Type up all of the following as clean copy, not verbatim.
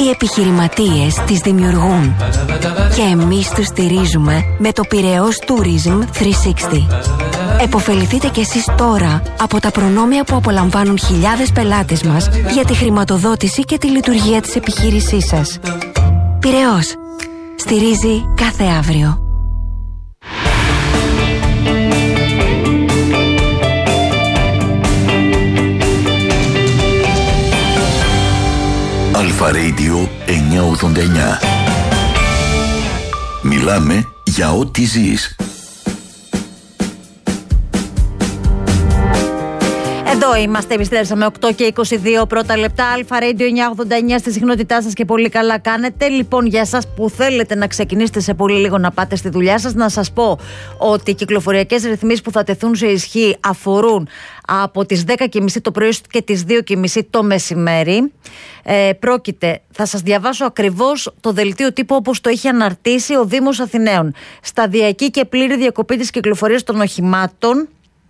Οι επιχειρηματίες τις δημιουργούν και εμείς τους στηρίζουμε με το Πειραιώς Tourism 360. Εποφεληθείτε κι εσείς τώρα από τα προνόμια που απολαμβάνουν χιλιάδες πελάτες μας για τη χρηματοδότηση και τη λειτουργία της επιχείρησής σας. Πειραιώς. Στηρίζει κάθε αύριο. Αλφα Radio 989. Μιλάμε για ό,τι ζεις. Εδώ είμαστε, επιστρέψαμε 8 και 22 πρώτα λεπτά. Αλφα Radio 989 στη συχνότητά σας και πολύ καλά κάνετε. Λοιπόν, για εσάς που θέλετε να ξεκινήσετε σε πολύ λίγο να πάτε στη δουλειά σας, να σας πω ότι οι κυκλοφοριακές ρυθμίσεις που θα τεθούν σε ισχύ αφορούν από τις 10.30 το πρωί και τις 2.30 το μεσημέρι. Θα σας διαβάσω ακριβώς το δελτίο τύπου όπως το έχει αναρτήσει ο Δήμος Αθηναίων. Σταδιακή και πλήρη διακοπή της κυκλοφορίας των οχημάτων.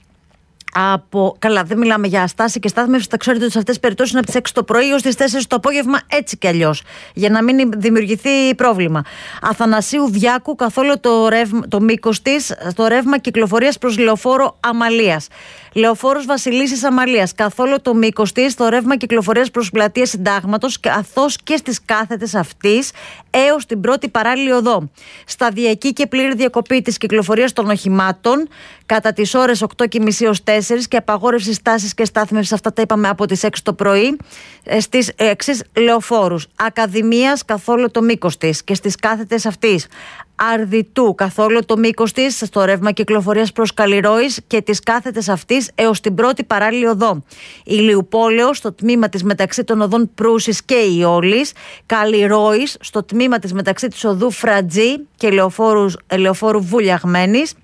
Καλά, δεν μιλάμε για αστάση και στάθμευση. Θα ξέρετε ότι σε αυτές τις περιπτώσεις είναι από τις 6 το πρωί έως τις 4 το απόγευμα, έτσι κι αλλιώς, για να μην δημιουργηθεί πρόβλημα. Αθανασίου Διάκου, καθόλου το μήκος της, στο ρεύμα κυκλοφορίας προς Λεωφόρο Αμαλίας. Λεωφόρος Βασιλίσσης Αμαλίας, καθόλου το μήκος της, στο ρεύμα κυκλοφορίας προς Πλατεία Συντάγματος, καθώς και στις κάθετες αυτής έως την πρώτη παράλληλη οδό. Σταδιακή και πλήρη διακοπή της κυκλοφορίας των οχημάτων κατά τις ώρες 8.30 έως 4 και απαγόρευση στάσης και στάθμευσης, αυτά τα είπαμε, από τις 6 το πρωί, στις εξής λεωφόρους. Ακαδημίας, καθόλου το μήκος της και στις κάθετες αυτής. Αρδιτού, καθόλου το μήκος της, στο ρεύμα κυκλοφορίας προς Καλλιρόης και τις κάθετες αυτής έως την πρώτη παράλληλη οδό. Ηλιουπόλεως, στο τμήμα της μεταξύ των οδών Προύσης και Ιόλης. Καλλιρόης, στο τμήμα της μεταξύ της οδού Φρατζή και λεωφόρου Βουλιαγμένης.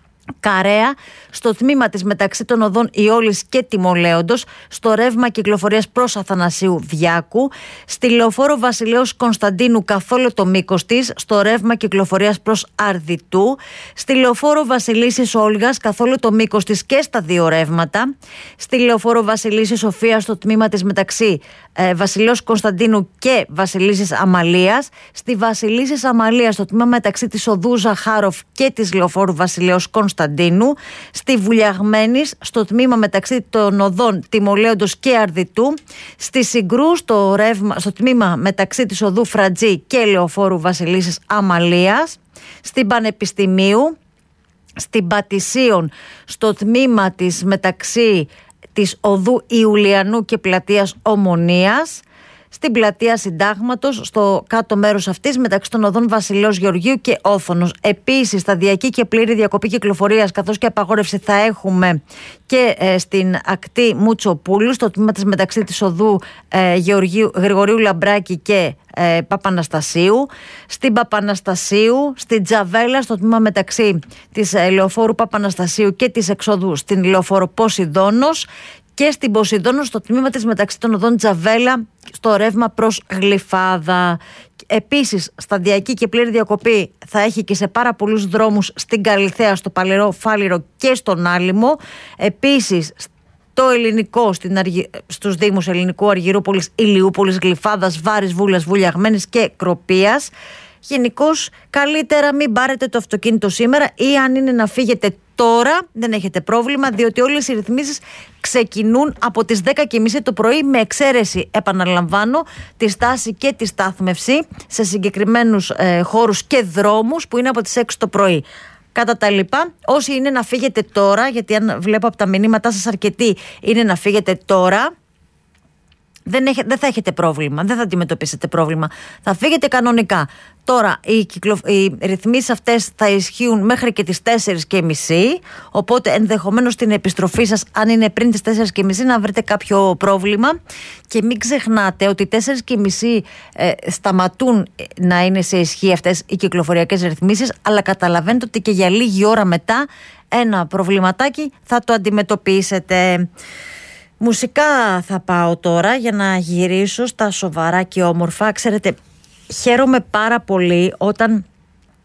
Καρέα, στο τμήμα της μεταξύ των οδών Ιόλης και Τιμολέοντος, στο ρεύμα κυκλοφορίας προς Αθανασίου Διάκου. Στη λεωφόρο Βασιλέως Κωνσταντίνου, καθόλου το μήκος της, στο ρεύμα κυκλοφορίας προς Αρδιτού. Στη λεωφόρο Βασιλίσσης Όλγας, καθόλου το μήκος της και στα δύο ρεύματα. Στη λεωφόρο Βασιλίσσης Σοφία, στο τμήμα της μεταξύ Βασιλέως Κωνσταντίνου και Βασιλίσσης Αμαλίας. Στη Βασιλίσσης Αμαλίας, στο τμήμα μεταξύ της οδού Ζαχάροφ και της λεωφόρου Βασιλέως Κωνσταντίνου. Στη Βουλιαγμένης, στο τμήμα μεταξύ των οδών Τιμολέοντος και Αρδιτού. Στη Συγκρού, στο τμήμα μεταξύ της οδού Φρατζή και λεωφόρου Βασιλίσσης Αμαλίας. Στην Πανεπιστημίου, στην Πατησίων, στο τμήμα της μεταξύ της οδού Ιουλιανού και πλατείας Ομονίας. Στην πλατεία Συντάγματος, στο κάτω μέρος αυτής, μεταξύ των οδών Βασιλέως Γεωργίου και Όθωνος. Επίσης, σταδιακή και πλήρη διακοπή κυκλοφορίας, καθώς και απαγόρευση θα έχουμε και στην ακτή Μουτσοπούλου, στο τμήμα της μεταξύ της οδού Γρηγορίου Λαμπράκη και Παπαναστασίου. Στην Παπαναστασίου, στην Τζαβέλα, στο τμήμα μεταξύ της λεωφόρου Παπαναστασίου και της εξόδου στην λεωφόρο Ποσειδώνος. Και στην Ποσειδώνο, στο τμήμα της μεταξύ των οδών Τζαβέλα, στο ρεύμα προς Γλυφάδα. Επίσης, σταδιακή και πλήρη διακοπή θα έχει και σε πάρα πολλούς δρόμους στην Καλιθέα, στο Παλαιρό, Φάληρο και στον Άλυμο. Επίσης, το ελληνικό στους δήμους Ελληνικού, Αργυρούπολης, Ηλιούπολης, Γλυφάδας, Βάρης, Βούλας, Βουλιαγμένης και Κροπίας. Γενικώς, καλύτερα μην πάρετε το αυτοκίνητο σήμερα, ή αν είναι να φύγετε τώρα, δεν έχετε πρόβλημα, διότι όλες οι ρυθμίσεις ξεκινούν από τις 10.30 το πρωί, με εξαίρεση, επαναλαμβάνω, τη στάση και τη στάθμευση σε συγκεκριμένους χώρους και δρόμους που είναι από τις 6 το πρωί. Κατά τα λοιπά, όσοι είναι να φύγετε τώρα, γιατί αν βλέπω από τα μηνύματά σας αρκετοί είναι να φύγετε τώρα, δεν θα έχετε πρόβλημα, δεν θα αντιμετωπίσετε πρόβλημα. Θα φύγετε κανονικά. Τώρα, οι ρυθμίσεις αυτές θα ισχύουν μέχρι και τις 4.30, οπότε ενδεχομένως την επιστροφή σας, αν είναι πριν τις 4.30, να βρείτε κάποιο πρόβλημα. Και μην ξεχνάτε ότι 4.30 σταματούν να είναι σε ισχύ αυτές οι κυκλοφοριακές ρυθμίσεις, αλλά καταλαβαίνετε ότι και για λίγη ώρα μετά ένα προβληματάκι θα το αντιμετωπίσετε. Μουσικά θα πάω τώρα για να γυρίσω στα σοβαρά και όμορφα. Ξέρετε, χαίρομαι πάρα πολύ όταν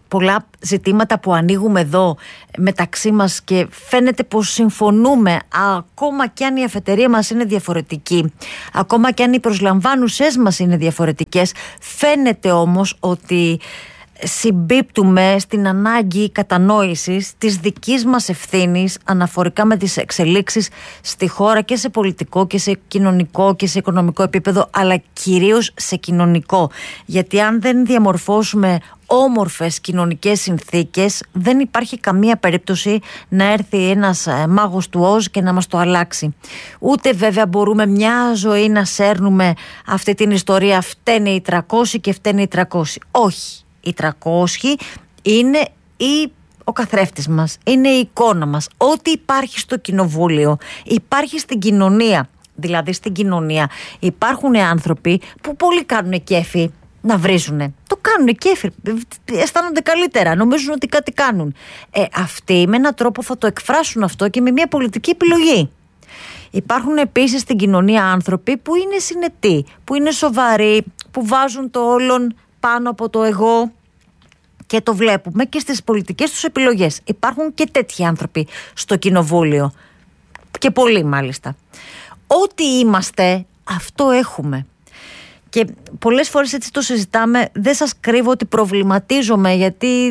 πολλά ζητήματα που ανοίγουμε εδώ μεταξύ μας και φαίνεται πως συμφωνούμε, ακόμα και αν η αφετηρία μας είναι διαφορετική, ακόμα και αν οι προσλαμβάνουσες μας είναι διαφορετικές, φαίνεται όμως ότι συμπίπτουμε στην ανάγκη κατανόησης της δικής μας ευθύνης αναφορικά με τις εξελίξεις στη χώρα και σε πολιτικό και σε κοινωνικό και σε οικονομικό επίπεδο, αλλά κυρίως σε κοινωνικό. Γιατί αν δεν διαμορφώσουμε όμορφες κοινωνικές συνθήκες, δεν υπάρχει καμία περίπτωση να έρθει ένας μάγος του Οζ και να μας το αλλάξει. Ούτε βέβαια μπορούμε μια ζωή να σέρνουμε αυτή την ιστορία, φταίνε οι 300 και φταίνε οι 300. Όχι. Οι 300 είναι ο καθρέφτης μας, είναι η εικόνα μας. Ό,τι υπάρχει στο κοινοβούλιο υπάρχει στην κοινωνία. Δηλαδή στην κοινωνία υπάρχουν άνθρωποι που πολύ κάνουν κέφι να βρίζουνε. Το κάνουν κέφι, αισθάνονται καλύτερα, νομίζουν ότι κάτι κάνουν. Αυτοί με έναν τρόπο θα το εκφράσουν αυτό και με μια πολιτική επιλογή. Υπάρχουν επίσης στην κοινωνία άνθρωποι που είναι συνετοί, που είναι σοβαροί, που βάζουν το όλον πάνω από το εγώ και το βλέπουμε και στις πολιτικές τους επιλογές. Υπάρχουν και τέτοιοι άνθρωποι στο κοινοβούλιο και πολλοί μάλιστα. Ό,τι είμαστε, αυτό έχουμε. Και πολλές φορές έτσι το συζητάμε, δεν σας κρύβω ότι προβληματίζομαι, γιατί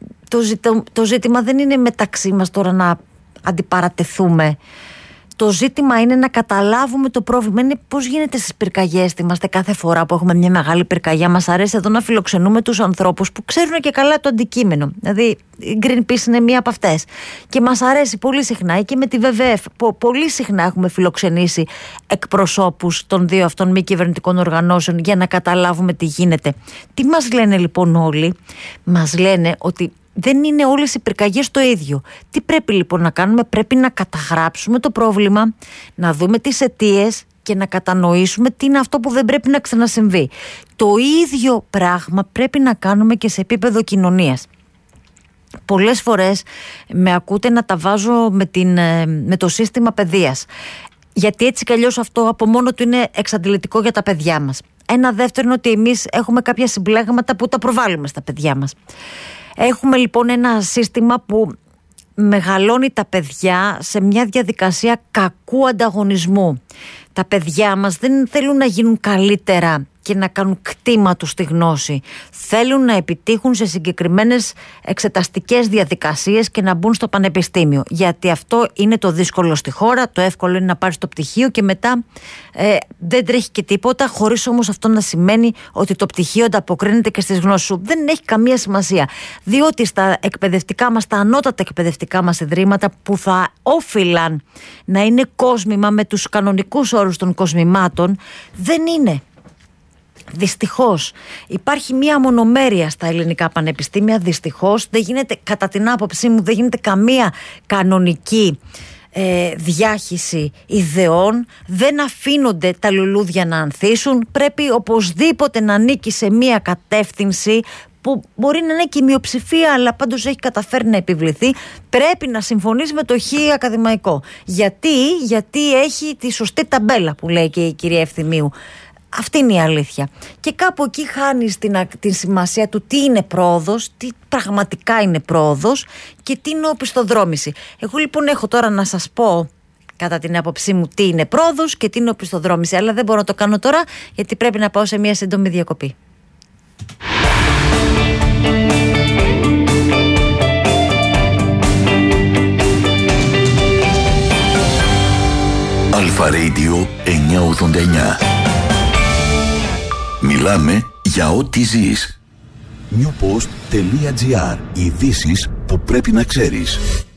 το ζήτημα δεν είναι μεταξύ μας τώρα να αντιπαρατεθούμε. Το ζήτημα είναι να καταλάβουμε το πρόβλημα. Είναι πώς γίνεται στις πυρκαγιές. Είμαστε κάθε φορά που έχουμε μια μεγάλη πυρκαγιά. Μας αρέσει εδώ να φιλοξενούμε τους ανθρώπους που ξέρουν και καλά το αντικείμενο. Δηλαδή, η Greenpeace είναι μία από αυτές. Και μας αρέσει πολύ συχνά, και με τη WWF, πολύ συχνά έχουμε φιλοξενήσει εκπροσώπους των δύο αυτών μη κυβερνητικών οργανώσεων για να καταλάβουμε τι γίνεται. Τι μας λένε λοιπόν όλοι? Μας λένε ότι δεν είναι όλες οι πυρκαγιές το ίδιο. Τι πρέπει λοιπόν να κάνουμε? Πρέπει να καταγράψουμε το πρόβλημα, να δούμε τις αιτίες και να κατανοήσουμε τι είναι αυτό που δεν πρέπει να ξανασυμβεί. Το ίδιο πράγμα πρέπει να κάνουμε και σε επίπεδο κοινωνίας. Πολλές φορές με ακούτε να τα βάζω με το σύστημα παιδείας, γιατί έτσι κι αλλιώς αυτό από μόνο του είναι εξαντλητικό για τα παιδιά μας. Ένα δεύτερο είναι ότι εμείς έχουμε κάποια συμπλέγματα που τα προβάλλουμε στα παιδιά μας. Έχουμε λοιπόν ένα σύστημα που μεγαλώνει τα παιδιά σε μια διαδικασία κακού ανταγωνισμού. Τα παιδιά μας δεν θέλουν να γίνουν καλύτερα και να κάνουν κτήμα τους στη γνώση. Θέλουν να επιτύχουν σε συγκεκριμένες εξεταστικές διαδικασίες και να μπουν στο πανεπιστήμιο. Γιατί αυτό είναι το δύσκολο στη χώρα, το εύκολο είναι να πάρεις το πτυχίο και μετά δεν τρέχει και τίποτα, χωρίς όμως αυτό να σημαίνει ότι το πτυχίο ανταποκρίνεται και στις γνώσεις σου. Δεν έχει καμία σημασία. Διότι στα εκπαιδευτικά μας, τα ανώτατα εκπαιδευτικά μας ιδρύματα που θα όφυλαν να είναι κόσμημα με τους κανονικούς όρους των κοσμημάτων, δεν είναι. Δυστυχώς υπάρχει μία μονομέρεια στα ελληνικά πανεπιστήμια. Δυστυχώς δεν γίνεται, κατά την άποψή μου, δεν γίνεται καμία κανονική διάχυση ιδεών. Δεν αφήνονται τα λουλούδια να ανθίσουν. Πρέπει οπωσδήποτε να ανήκει σε μία κατεύθυνση που μπορεί να είναι και η μειοψηφία, αλλά πάντως έχει καταφέρει να επιβληθεί. Πρέπει να συμφωνήσει με το χ ακαδημαϊκό. Γιατί έχει τη σωστή ταμπέλα που λέει και η κυρία Ευθυμίου. Αυτή είναι η αλήθεια. Και κάπου εκεί χάνεις την σημασία του τι είναι πρόοδος, τι πραγματικά είναι πρόοδος και τι είναι οπισθοδρόμηση. Εγώ λοιπόν έχω τώρα να σας πω, κατά την άποψή μου, τι είναι πρόοδος και τι είναι οπισθοδρόμηση. Αλλά δεν μπορώ να το κάνω τώρα, γιατί πρέπει να πάω σε μια σύντομη διακοπή. Αλφα Radio 989. Μιλάμε για ό,τι ζεις. Newpost.gr. Ειδήσεις που πρέπει να ξέρεις.